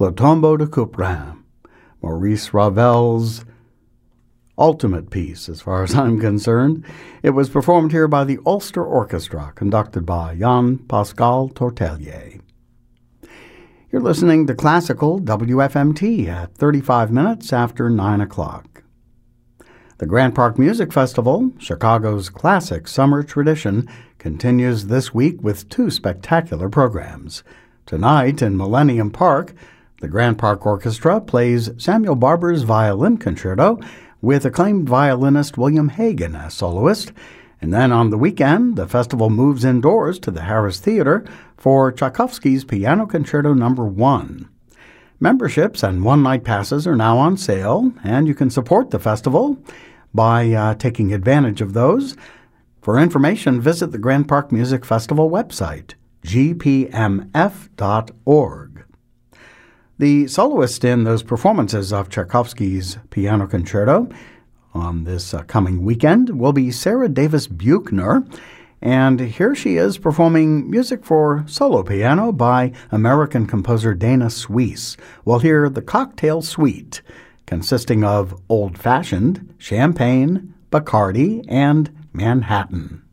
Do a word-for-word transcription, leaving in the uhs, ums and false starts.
Le Tombeau de Couperin, Maurice Ravel's ultimate piece, as far as I'm concerned. It was performed here by the Ulster Orchestra, conducted by Jean-Pascal Tortelier. You're listening to Classical W F M T at thirty-five minutes after nine o'clock. The Grant Park Music Festival, Chicago's classic summer tradition, continues this week with two spectacular programs. Tonight in Millennium Park, the Grant Park Orchestra plays Samuel Barber's Violin Concerto with acclaimed violinist William Hagen as soloist. And then on the weekend, the festival moves indoors to the Harris Theater for Tchaikovsky's Piano Concerto Number one. Memberships and one-night passes are now on sale, and you can support the festival by uh, taking advantage of those. For information, visit the Grant Park Music Festival website, g p m f dot org. The soloist in those performances of Tchaikovsky's Piano Concerto on this uh, coming weekend will be Sarah Davis Buchner, and here she is performing music for solo piano by American composer Dana Suisse. We'll hear the Cocktail Suite, consisting of Old Fashioned, Champagne, Bacardi, and Manhattan.